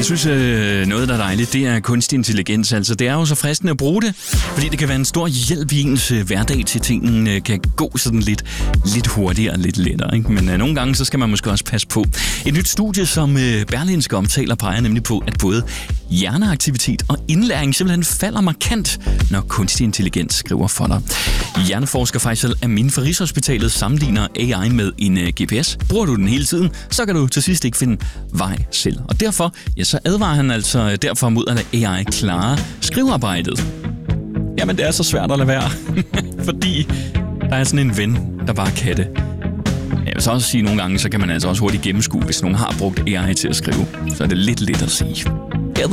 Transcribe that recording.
Jeg synes, noget, der er dejligt, det er kunstig intelligens. Altså, det er jo så fristende at bruge det, fordi det kan være en stor hjælp i ens hverdag til tingene kan gå sådan lidt hurtigere og lidt lettere. Ikke? Men nogle gange, så skal man måske også passe på. Et nyt studie, som Berlingske omtaler, peger nemlig på, at både hjerneaktivitet og indlæring simpelthen falder markant, når kunstig intelligens skriver for dig. Hjerneforsker Faisal Amin fra Rigshospitalet sammenligner AI med en GPS. Bruger du den hele tiden, så kan du til sidst ikke finde vej selv. Og derfor, så advarer han altså derfor mod at lade AI klare skrivearbejdet. Jamen, det er så svært at lade være, fordi der er sådan en ven, der bare kan det. Jeg vil så også sige, at nogle gange, så kan man altså også hurtigt gennemskue, hvis nogen har brugt AI til at skrive. Så er det lidt let at sige.